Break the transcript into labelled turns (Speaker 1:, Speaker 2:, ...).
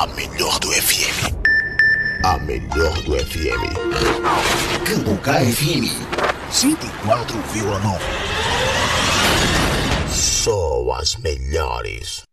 Speaker 1: A melhor do FM. A melhor do FM. Cambucá FM 104,9. Só as melhores.